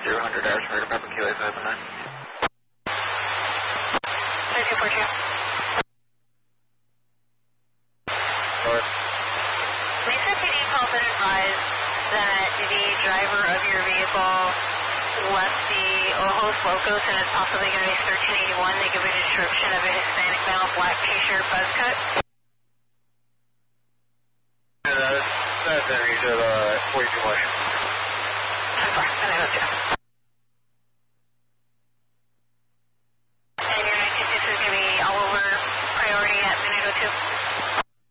0-100 hours for Papa Kilo 509. 3242. Mesa PD called and advised that the driver of your vehicle left the Ojos Locos and is possibly going to be 1381. They give a description of a Hispanic male, black t-shirt, buzz cut. That's unusual, 42 much. I'm sorry, I know that's